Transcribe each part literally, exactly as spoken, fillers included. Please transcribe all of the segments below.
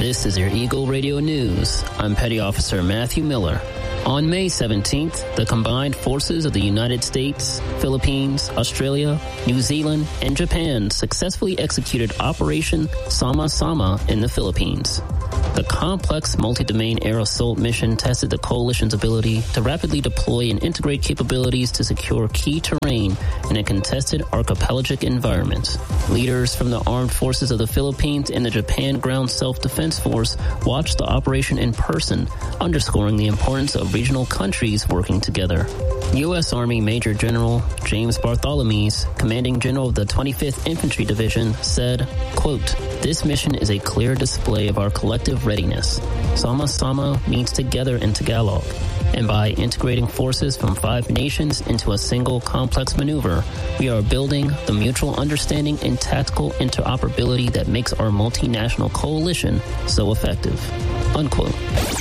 This is your Eagle Radio News. I'm Petty Officer Matthew Miller. On May seventeenth, the combined forces of the United States, Philippines, Australia, New Zealand, and Japan successfully executed Operation Sama Sama in the Philippines. The complex multi-domain air assault mission tested the coalition's ability to rapidly deploy and integrate capabilities to secure key terrain in a contested archipelagic environment. Leaders from the armed forces of the Philippines and the Japan Ground Self-Defense Force watched the operation in person, underscoring the importance of regional countries working together. U S. Army Major General James Bartholomew, commanding general of the twenty-fifth Infantry Division, said, quote, "This mission is a clear display of our collective readiness. Sama Sama means together in Tagalog, and by integrating forces from five nations into a single complex maneuver, we are building the mutual understanding and tactical interoperability that makes our multinational coalition so effective." Unquote.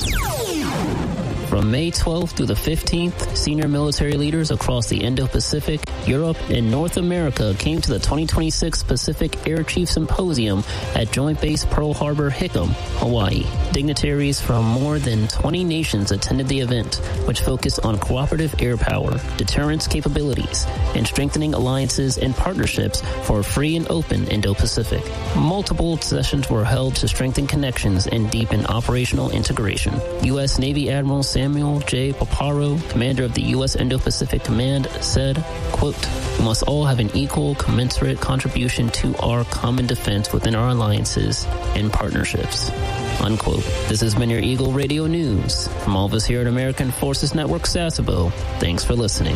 From May twelfth through the fifteenth, senior military leaders across the Indo-Pacific, Europe, and North America came to the twenty twenty-six Pacific Air Chief Symposium at Joint Base Pearl Harbor, Hickam, Hawaii. Dignitaries from more than twenty nations attended the event, which focused on cooperative air power, deterrence capabilities, and strengthening alliances and partnerships for a free and open Indo-Pacific. Multiple sessions were held to strengthen connections and deepen operational integration. U S. Navy Admiral Sam Samuel J. Paparo, commander of the U S. Indo-Pacific Command, said, quote, "We must all have an equal, commensurate contribution to our common defense within our alliances and partnerships." Unquote. This has been your Eagle Radio News. From all of us here at American Forces Network Sasebo, thanks for listening.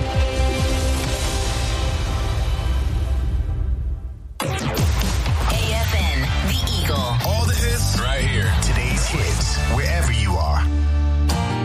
A F N, The Eagle. All the hits right here.